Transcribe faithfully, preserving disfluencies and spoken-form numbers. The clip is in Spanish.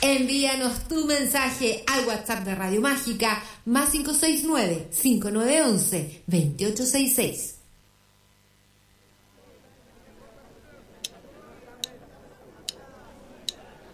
Envíanos tu mensaje al WhatsApp de Radio Mágica más cinco seis nueve, cinco nueve uno uno, dos ocho seis seis.